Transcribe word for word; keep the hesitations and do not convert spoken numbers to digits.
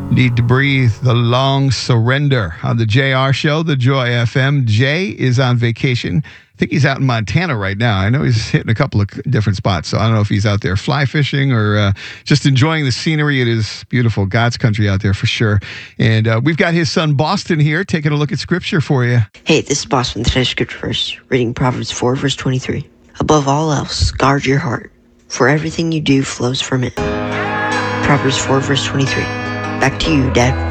Need to Breathe, The Long Surrender on the J R Show, the Joy F M. Jay is on vacation. I think he's out in Montana right now. I know he's hitting a couple of different spots, so I don't know if he's out there fly fishing or uh, just enjoying the scenery. It is beautiful, God's country out there for sure. And uh, we've got his son Boston here taking a look at scripture for you. Hey, this is Boston, today's scripture verse, reading Proverbs four, verse twenty-three. Above all else, guard your heart, for everything you do flows from it. Proverbs four, verse twenty-three. Back to you, Dad.